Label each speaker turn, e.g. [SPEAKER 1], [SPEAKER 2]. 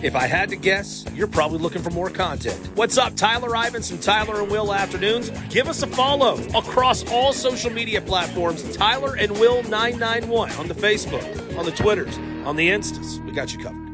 [SPEAKER 1] If I had to guess, you're probably looking for more content. What's up, Tyler Ivins from Tyler and Will Afternoons? Give us a follow across all social media platforms, Tyler and Will 991 on the Facebook, on the Twitters, on the Instas. We got you covered.